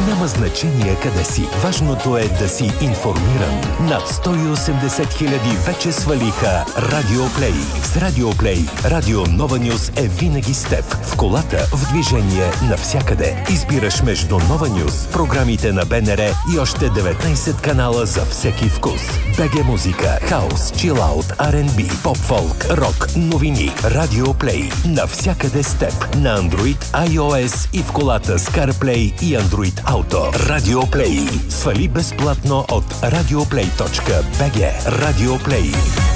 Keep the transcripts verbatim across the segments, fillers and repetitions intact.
Няма значение къде си. Важното е да си информиран. Над сто и осемдесет хиляди вече свалиха Радио Плей. С Радио Плей, Радио Нова Нюз е винаги с теб. В колата, в движение, навсякъде. Избираш между Нова Нюз, програмите на БНР и още деветнайсет канала за всеки вкус. БГ музика, хаус, чилаут, Ар енд Би, поп-фолк, рок, новини. Радио Плей. Навсякъде с теб. На Android, iOS и в колата с CarPlay и Android Auto. Радио Плей. Свали безплатно от радиоплей точка би джи. Радио Плей.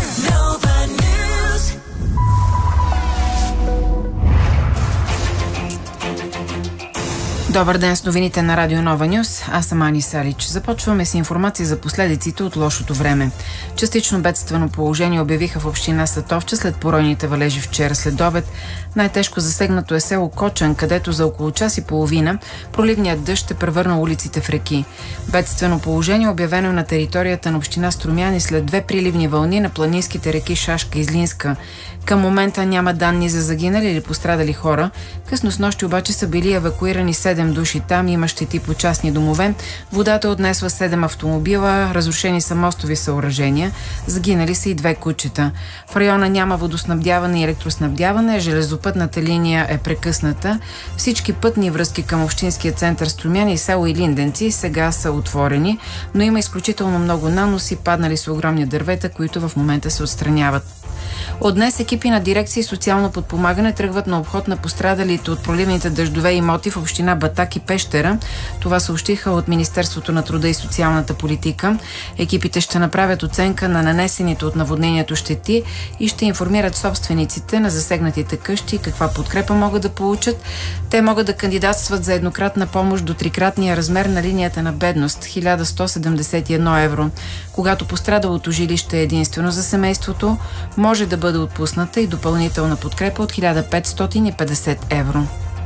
Добър ден с новините на Радио Нова Нюз. Аз съм Ани Салич. Започваме с информация за последиците от лошото време. Частично бедствено положение обявиха в община Сатовча след поройните валежи вчера след обед. Най-тежко засегнато е село Кочан, където за около час и половина проливният дъжд е превърнал улиците в реки. Бедствено положение обявено на територията на община Струмяни след две приливни вълни на планинските реки Шашка и Злинска. Към момента няма данни за загинали или пострадали хора. Късно с нощи обаче са били евакуирани седем души там, има щети по частни домове. Водата отнесла седем автомобила, разрушени са мостови съоръжения, загинали са и две кучета. В района няма водоснабдяване и електроснабдяване, железопътната линия е прекъсната. Всички пътни връзки към общинския център Струмяни и село Илинденци сега са отворени, но има изключително много наноси, паднали са огромни дървета, които в момента се отстраняват. От днес екипи на дирекция социално подпомагане тръгват на обход на пострадалите от проливните дъждове имоти в община Батак и Пещера. Това съобщиха от Министерството на труда и социалната политика. Екипите ще направят оценка на нанесените от наводнението щети и ще информират собствениците на засегнатите къщи каква подкрепа могат да получат. Те могат да кандидатстват за еднократна помощ до трикратния размер на линията на бедност – хиляда сто седемдесет и едно евро. Когато пострадалото жилище е единствено за семейството, може да бъде отпусната и допълнителна подкрепа от хиляда петстотин и петдесет евро.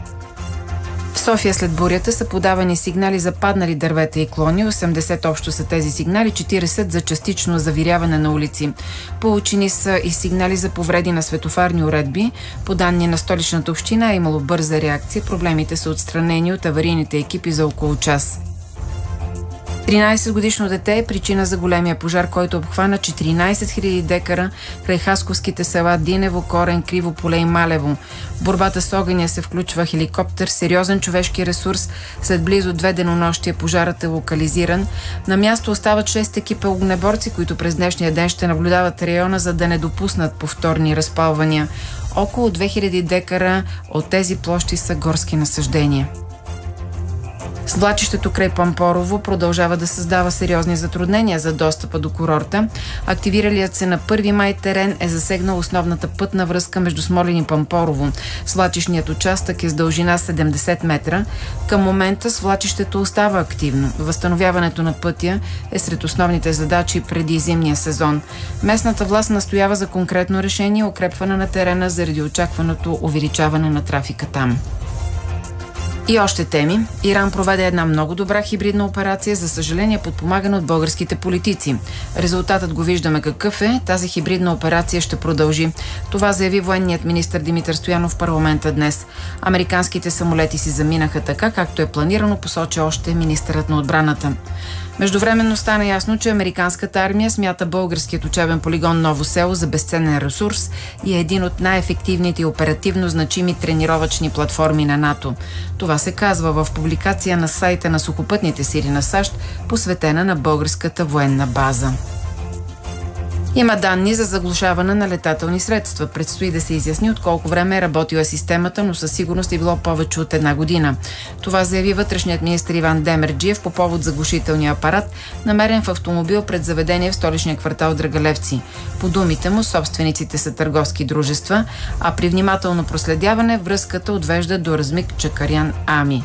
В София след бурята са подавани сигнали за паднали дървета и клони. осемдесет общо са тези сигнали, четирийсет за частично завиряване на улици. Получени са и сигнали за повреди на светофарни уредби. По данни на Столичната община е имало бърза реакция. Проблемите са отстранени от аварийните екипи за около час. тринайсетгодишно дете е причина за големия пожар, който обхвана четиринайсет хиляди декара край хасковските села Динево, Корен, Криво поле и Малево. В борбата с огъня се включва хеликоптер, сериозен човешки ресурс. След близо две денонощия пожарът е локализиран. На място остават шест екипа огнеборци, които през днешния ден ще наблюдават района, за да не допуснат повторни разпалвания. Около две хиляди декара от тези площи са горски насаждения. Свлачището край Пампорово продължава да създава сериозни затруднения за достъпа до курорта. Активиралият се на първи май терен е засегнал основната пътна връзка между Смолян и Пампорово. Свлачищният участък е с дължина седемдесет метра. Към момента свлачището остава активно. Възстановяването на пътя е сред основните задачи преди зимния сезон. Местната власт настоява за конкретно решение, укрепване на терена заради очакваното увеличаване на трафика там. И още теми. Иран проведе една много добра хибридна операция, за съжаление подпомагана от българските политици. Резултатът го виждаме какъв е. Тази хибридна операция ще продължи. Това заяви военният министър Димитър Стоянов в парламента днес. Американските самолети си заминаха така, както е планирано, посочи още министърът на отбраната. Междувременно стана ясно, че американската армия смята българският учебен полигон Ново село за безценен ресурс и е един от най-ефективните и оперативно значими тренировъчни платформи на НАТО. Това се казва в публикация на сайта на сухопътните сили на САЩ, посветена на българската военна база. Има данни за заглушаване на летателни средства. Предстои да се изясни от колко време е работила системата, но със сигурност е било повече от една година. Това заяви вътрешният министър Иван Демерджиев по повод заглушителния апарат, намерен в автомобил пред заведение в столичния квартал Драгалевци. По думите му, собствениците са търговски дружества, а при внимателно проследяване връзката отвежда до Размик Чакарян Ами.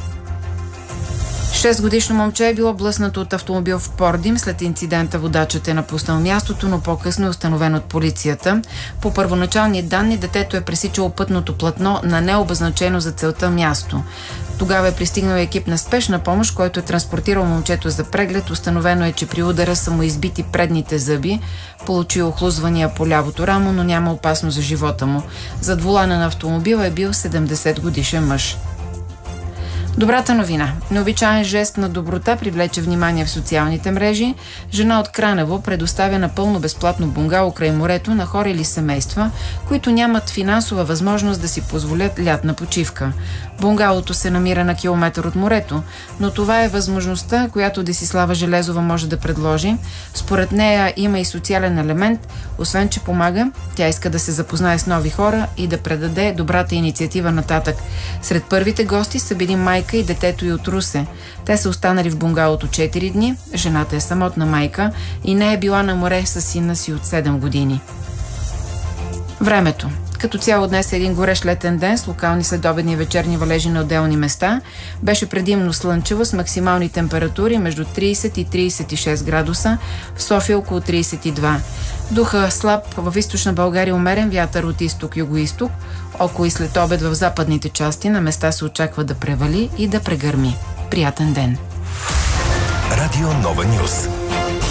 шестгодишно момче е било блъснато от автомобил в Пордим. След инцидента водачът е напуснал мястото, но по-късно е установен от полицията. По първоначални данни детето е пресичало пътното платно на необозначено за целта място. Тогава е пристигнал екип на спешна помощ, който е транспортирал момчето за преглед. Установено е, че при удара са му избити предните зъби. Получил охлузвания по лявото рамо, но няма опасност за живота му. Зад волана на автомобила е бил седемдесет годишен мъж. Добрата новина. Необичаен жест на доброта привлече внимание в социалните мрежи. Жена от Кранево предоставя напълно безплатно бунгало край морето на хора или семейства, които нямат финансова възможност да си позволят лятна почивка. Бунгалото се намира на километър от морето, но това е възможността, която Десислава Железова може да предложи. Според нея има и социален елемент. Освен че помага, тя иска да се запознае с нови хора и да предаде добрата инициатива нататък. Сред първите гости са били майка и детето й от Русе. Те са останали в бунгалото четири дни. Жената е самотна майка и не е била на море с сина си от седем години. Времето. Като цяло днес е един горещ летен ден с локални следобедни и вечерни валежи на отделни места. Беше предимно слънчево с максимални температури между трийсет и трийсет и шест градуса, в София около трийсет и два. Духа слаб, в източна България умерен вятър от изток-юго-исток. Около и след обед в западните части на места се очаква да превали и да прегърми. Приятен ден! Радио Нова Нюс.